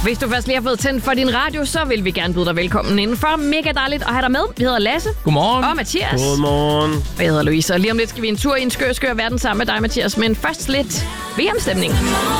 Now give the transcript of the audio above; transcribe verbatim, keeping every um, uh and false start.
Hvis du først lige har fået tændt for din radio, så vil vi gerne byde dig velkommen indenfor. Mega dejligt at have dig med. Vi hedder Lasse. Godmorgen. Og Mathias. Godmorgen. Og jeg hedder Louise. Og lige om lidt skal vi en tur i en skør, skør verden sammen med dig, Mathias. Men først lidt V M-stemning.